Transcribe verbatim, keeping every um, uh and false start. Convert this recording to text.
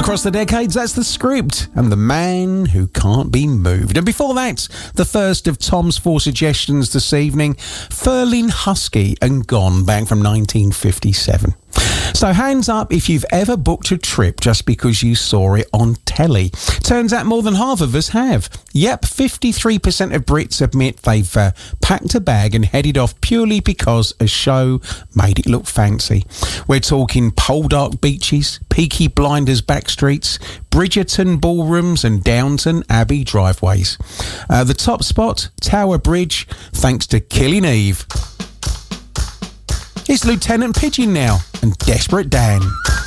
Across the decades, that's The Script and The Man Who Can't Be Moved. And before that, the first of Tom's four suggestions this evening, Furling Husky and Gone, back from nineteen fifty-seven. So hands up if you've ever booked a trip just because you saw it on telly. Turns out more than half of us have. Yep, fifty-three percent of Brits admit they've uh, packed a bag and headed off purely because a show made it look fancy. We're talking Poldark beaches, Peaky Blinders backstreets, Bridgerton ballrooms and Downton Abbey driveways. Uh, the top spot, Tower Bridge, thanks to Killing Eve. It's Lieutenant Pigeon now and Desperate Dan.